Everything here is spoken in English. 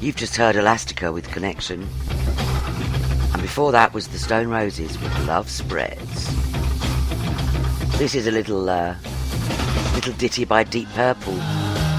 You've just heard Elastica with Connection. And before that was the Stone Roses with Love Spreads. This is a little ditty by Deep Purple